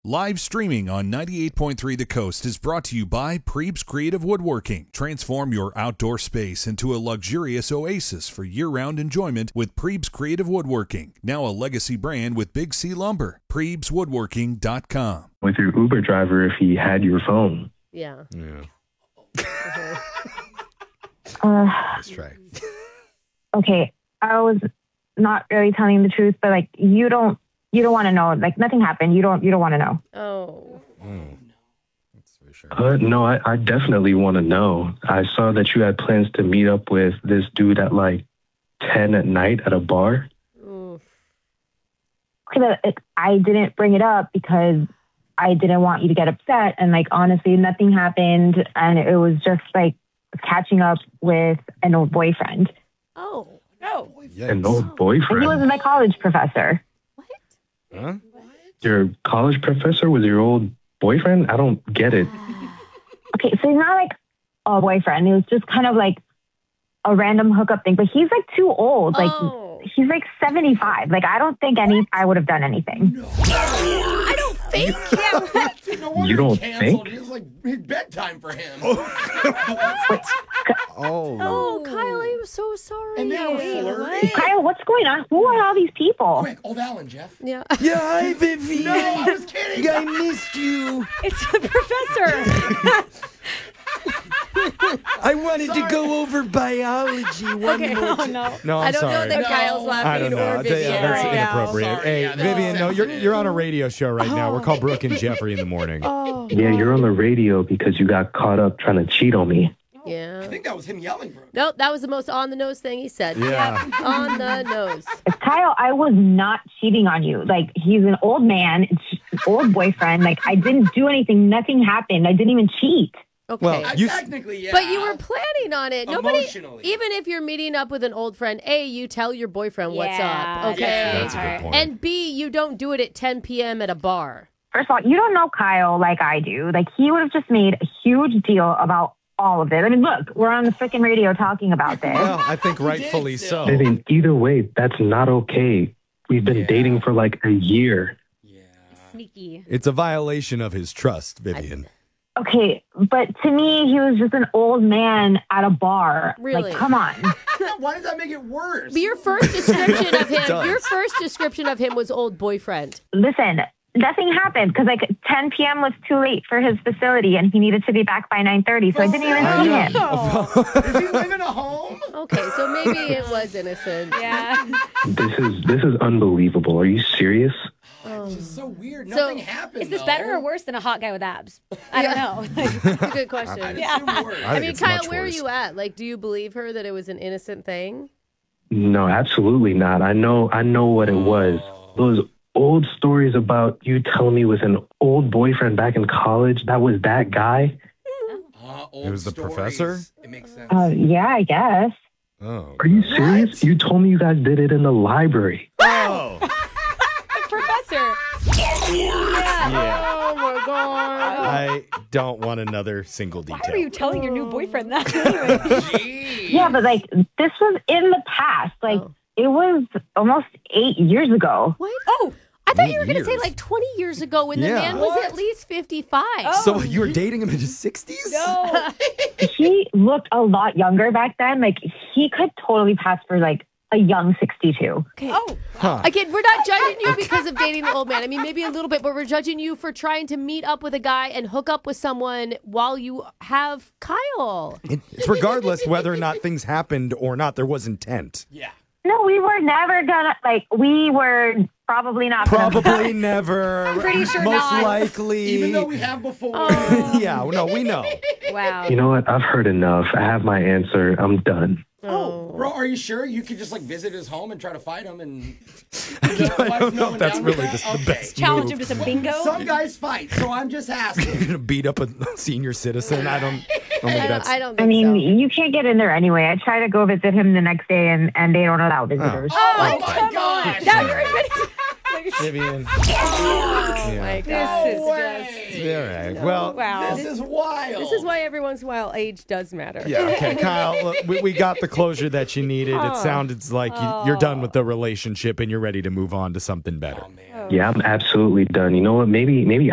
Live streaming on 98.3 The Coast is brought to you by Preeb's Creative Woodworking. Transform your outdoor space into a luxurious oasis for year-round enjoyment with Preeb's Creative Woodworking. Now a legacy brand with Big C Lumber. PreebsWoodworking.com. With your Uber driver if he had your phone. Yeah. Let's try. Okay, I was not really telling the truth, but like you don't want to know. Like nothing happened. You don't want to know. Oh. That's for sure. No, I definitely want to know. I saw that you had plans to meet up with this dude at like 10 at night at a bar. Oof. Okay, but I didn't bring it up because I didn't want you to get upset. And like honestly, nothing happened, and it was just like catching up with an old boyfriend. Oh. An old He was boyfriend? my college professor. Huh? Your college professor was your old boyfriend? I don't get it. Okay, so he's not like a boyfriend. It was just kind of like a random hookup thing. But he's like too old. Like he's like 75. Like I don't think I would have done anything. I don't think. No wonder You don't he canceled. think? It was like bedtime for him. Oh, Kyle, I'm so sorry. And now we're flirting. Kyle, what's going on? Who are all these people? Quick, old Alan, Jeff. Yeah. Yeah, hi, Vivian. No, I was kidding. I missed you. It's the professor. I wanted to go over biology one Okay, more oh time. no. No, I'm I don't sorry. know that No. Kyle's laughing I don't know. or I'll tell you, Vivian. that's right now. inappropriate. Sorry, Hey, yeah, that's Vivian, no, sensitive. you're on a radio show right now. We're called Brooke and Jeffrey in the morning. Oh. Yeah, you're on the radio because you got caught up trying to cheat on me. I Yeah. think that was him yelling, bro. Nope, that was the most on the nose thing he said. Yeah. On the nose. Kyle, I was not cheating on you. Like he's an old man, it's just an old boyfriend. Like I didn't do anything. Nothing happened. I didn't even cheat. Okay. Well, You- Technically, yeah. But you were planning on it. Nobody, Emotionally. even if you're meeting up with an old friend, A, you tell your boyfriend what's Yeah, up, okay? That's a good point. And B, you don't do it at 10 p.m. at a bar. First of all, you don't know Kyle like I do. Like he would have just made a huge deal about all of this. I mean, look, we're on the freaking radio talking about this. Well, I think rightfully so. Vivian, either way, that's not okay. We've been dating for like a year. Yeah. Sneaky. It's a violation of his trust, Vivian. Okay, but to me, he was just an old man at a bar. Really? Like, come on. Why does that make it worse? But your first description of him, does. your first description of him was old boyfriend. Listen, nothing happened because like 10 p.m. was too late for his facility and he needed to be back by 9:30. So I didn't even see him. Is he living at home? Okay, so maybe it was innocent. Yeah. This is unbelievable. Are you serious? It's just so weird. So, Nothing happened. Is this though. better or worse than a hot guy with abs? I don't know. That's a good question. I assume worse. I I think mean, it's Kyle, much where are worse. you at? Like, do you believe her that it was an innocent thing? No, absolutely not. I know what it was. Those old stories about you telling me with an old boyfriend back in college, that was that guy? Old It was the stories. professor? It makes sense. Yeah, I guess. Oh. Are you serious? You told me you guys did it in the library. Oh. Professor. Yeah. Oh my god. I don't want another single Why detail. were you telling your new boyfriend that? Anyway? Jeez. Yeah, but like this was in the past. Like it was almost 8 years ago. What? Oh. I thought you were going to say years. like 20 years ago when the Yeah. man was What? at least 55. So you were dating him in his 60s? No. He looked a lot younger back then. Like he could totally pass for like a young 62. Oh. Huh. Again, we're not judging you because of dating the old man. I mean, maybe a little bit, but we're judging you for trying to meet up with a guy and hook up with someone while you have Kyle. It's regardless whether or not things happened or not, there was intent. Yeah. No, we were never gonna we were probably not gonna. Probably never. I'm pretty sure Most not. likely. Even though we have before. Yeah, no, we know. Wow. You know what? I've heard enough. I have my answer. I'm done. Oh, bro, are you sure you could just like visit his home and try to fight him and? I don't know if that's really the best Challenge him move. to some bingo. Some guys fight, so I'm just asking. You're gonna beat up a senior citizen. I don't think that's. I don't I think mean, so. you can't get in there anyway. I tried to go visit him the next day, and they don't allow visitors. Oh my god! Now you're admitting. Vivian. Oh my god. This is just. All right. Well, Wow. This is wild. This is why every once in a while age does matter. yeah. Okay, Kyle. Look, we got the closure that you needed. It sounded like you're done with the relationship and you're ready to move on to something better. Yeah, I'm absolutely done. You know what? Maybe